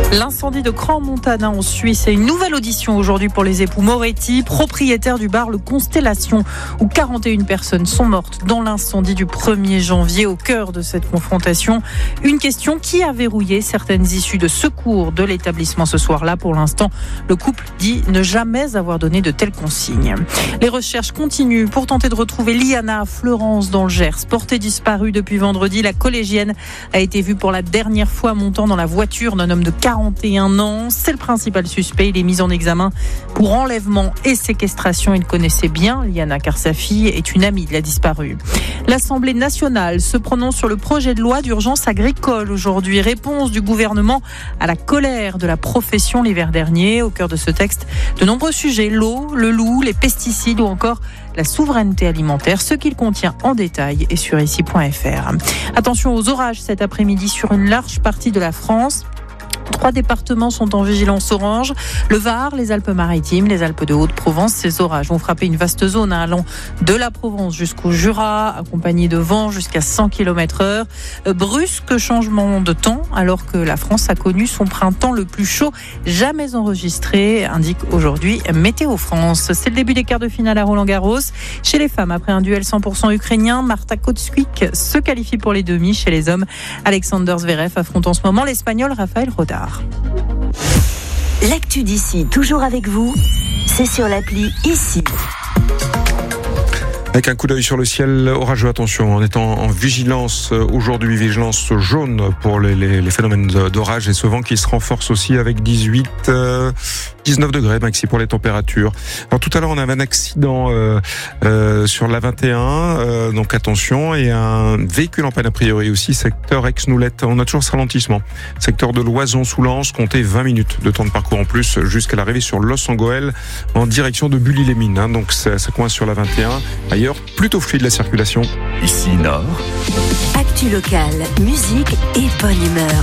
L'incendie de Crans-Montana en Suisse et une nouvelle audition aujourd'hui pour les époux Moretti, propriétaires du bar Le Constellation, où 41 personnes sont mortes dans l'incendie du 1er janvier. Au cœur de cette confrontation, une question: qui a verrouillé certaines issues de secours de l'établissement ce soir-là? Pour l'instant, le couple dit ne jamais avoir donné de telles consignes. Les recherches continuent pour tenter de retrouver Liana à Fleurance dans le Gers. Portée disparue depuis vendredi, la collégienne a été vue pour la dernière fois montant dans la voiture d'un homme de 41 ans. C'est le principal suspect. Il est mis en examen pour enlèvement et séquestration. Il connaissait bien Liana car sa fille est une amie de la disparue. L'Assemblée nationale se prononce sur le projet de loi d'urgence agricole aujourd'hui. Réponse du gouvernement à la colère de la profession l'hiver dernier. Au cœur de ce texte, de nombreux sujets: l'eau, le loup, les pesticides ou encore la souveraineté alimentaire. Ce qu'il contient en détail est sur ici.fr. Attention aux orages cet après-midi sur une large partie de la France. 3 départements sont en vigilance orange: le Var, les Alpes-Maritimes, les Alpes de Haute-Provence. Ces orages vont frapper une vaste zone allant de la Provence jusqu'au Jura, accompagnés de vents jusqu'à 100 km/h. Brusque changement de temps alors que la France a connu son printemps le plus chaud jamais enregistré, indique aujourd'hui Météo France. C'est le début des quarts de finale à Roland-Garros. Chez les femmes, après un duel 100% ukrainien, Marta Kotsuk se qualifie pour les demi. Chez les hommes, Alexander Zverev affronte en ce moment l'Espagnol Rafael Rodar. L'actu d'ici, toujours avec vous, c'est sur l'appli Ici. Avec un coup d'œil sur le ciel orageux, attention, on est en vigilance aujourd'hui, vigilance jaune pour les phénomènes d'orage et ce vent qui se renforce aussi avec 19 degrés maxi pour les températures. Alors tout à l'heure on avait un accident sur la 21, donc attention, et un véhicule en panne a priori aussi, secteur Aix-Noulette. On a toujours ce ralentissement. Secteur de Loison-sous-Lens, comptez 20 minutes de temps de parcours en plus jusqu'à l'arrivée sur Los-en-Goël en direction de Bully-les-Mines. Donc ça coince sur la 21. Ailleurs, plutôt fluide la circulation. Ici Nord. Actu locale, musique et bonne humeur.